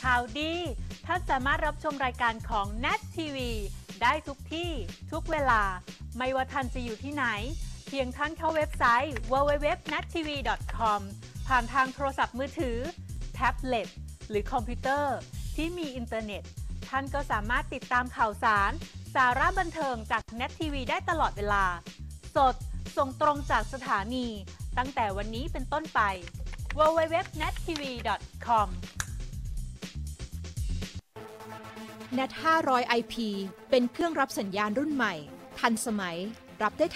ข่าวดีท่านสามารถรับชมรายการของ NAT TV ได้ทุกที่ทุกเวลาไม่ว่าท่านจะอยู่ที่ไหนเพียงท่านเข้าเว็บไซต์ www.nattv.com ผ่านทางโทรศัพท์มือถือแท็บเล็ตหรือคอมพิวเตอร์ที่มีอินเทอร์เน็ตท่านก็สามารถติดตามข่าวสารสาระบันเทิงจาก NAT TV ได้ตลอดเวลาสดส่งตรงจากสถานีตั้งแต่วันนี้เป็นต้นไป www.nattv.com NAT 500 IP เป็นเครื่องรับสัญญาณรุ่นใหม่ทันสมัยรับได้